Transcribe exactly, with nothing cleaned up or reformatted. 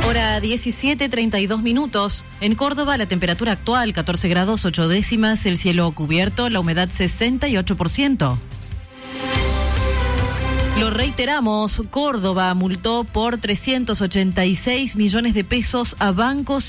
Hora diecisiete, treinta y dos minutos. En Córdoba, la temperatura actual, catorce grados ocho décimas, el cielo cubierto, la humedad sesenta y ocho por ciento. Lo reiteramos, Córdoba multó por trescientos ochenta y seis millones de pesos a bancos